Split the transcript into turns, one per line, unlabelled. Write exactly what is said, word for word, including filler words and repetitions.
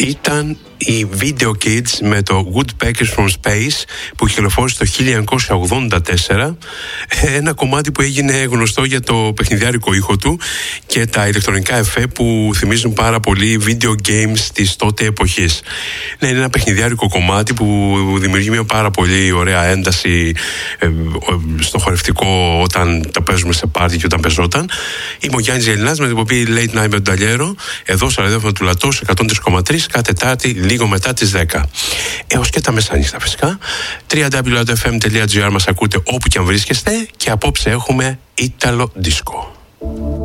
Ήταν οι Video Kids με το Woodpeckers from Space που κυκλοφόρησε το χίλια εννιακόσια ογδόντα τέσσερα, ένα κομμάτι που έγινε γνωστό για το παιχνιδιάρικο ήχο του και τα ηλεκτρονικά εφέ που θυμίζουν πάρα πολύ video games της τότε εποχής. Ναι, είναι ένα παιχνιδιάρικο κομμάτι που δημιουργεί μια πάρα πολύ ωραία ένταση ε, στο χορευτικό όταν τα παίζουμε σε πάρτι και όταν παίζονταν. Είμαι ο Γιάννης Γελινάς με την εκπομπή Late Night με τον Ταλιέρο, εδώ στο ραδιόφωνο του Λατός εκατόν τρία κόμμα τρία, κάθε Τετάρτη λίγο μετά τις δέκα. Έως και τα μεσάνυχτα φυσικά. double-u double-u double-u τελεία εφ εμ τελεία τζι άρ μας ακούτε όπου και αν βρίσκεστε και απόψε έχουμε Ítalo Disco.